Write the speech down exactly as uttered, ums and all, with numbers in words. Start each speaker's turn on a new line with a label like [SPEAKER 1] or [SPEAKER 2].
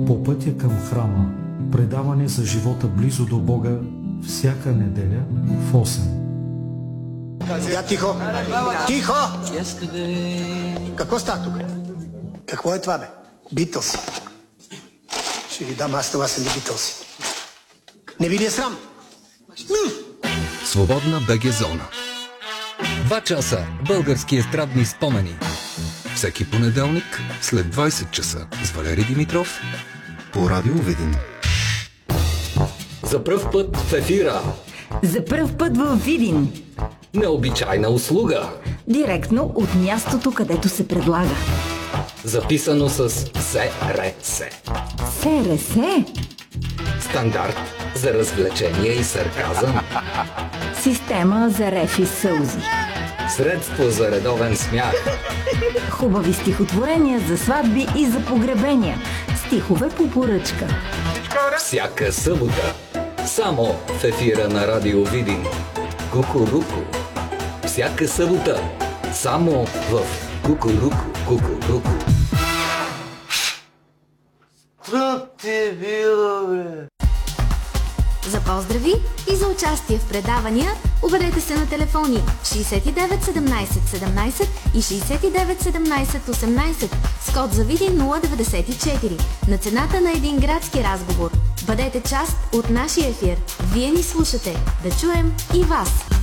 [SPEAKER 1] По пътя към храма. Предаване за живота близо до Бога всяка неделя в осем.
[SPEAKER 2] Я тихо! Тихо! Какво става тук? Какво е това, бе? Битълси. Ще ви дам аз това са не Битълси. Не ви ли е срам?
[SPEAKER 3] Свободна БГ зона. Два часа български естрадни спомени. Всеки понеделник след двайсет часа с Валери Димитров по Радио Видин.
[SPEAKER 4] За пръв път в ефира.
[SPEAKER 5] За пръв път във Видин.
[SPEAKER 4] Необичайна услуга.
[SPEAKER 5] Директно от мястото, където се предлага.
[SPEAKER 4] Записано с СРС.
[SPEAKER 5] СРС?
[SPEAKER 4] Стандарт за развлечение и сарказъм.
[SPEAKER 5] Система за реф и сълзи.
[SPEAKER 4] Средство за редовен смях.
[SPEAKER 5] Хубави стихотворения за сватби и за погребения. Стихове по поръчка.
[SPEAKER 4] Всяка събота. Само в ефира на Радио Видин. Кукуруку. Всяка събота. Само в Кукуруку. Кукуруку.
[SPEAKER 6] Тръп ти е било, бре.
[SPEAKER 7] За поздрави и за участие в предавания обадете се на телефони шейсет и девет седемнайсет седемнайсет и шейсет и девет седемнайсет осемнайсет с код за Видин нула деветдесет и четири на цената на един градски разговор. Бъдете част от нашия ефир. Вие ни слушате. Да чуем и вас!